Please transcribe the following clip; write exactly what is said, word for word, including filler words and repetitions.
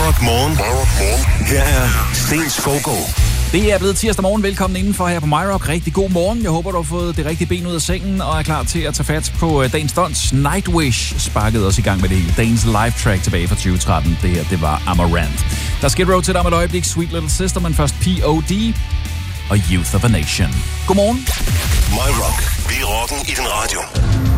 Rock Morgen. Her er Sten Skovgaard. Det er blevet tirsdag morgen. Velkommen indenfor her på My Rock. Rigtig god morgen. Jeg håber, du har fået det rigtige ben ud af sengen og er klar til at tage fat på dagens stunts. Nightwish sparkede os i gang med det hele. Dagens live track tilbage fra tyve tretten. Det her, det var Amaranth. Der skal Road til dig om et øjeblik. Sweet Little Sister, men først P O D og Youth of a Nation. Godmorgen. My Rock. Vi er rocken i din radio.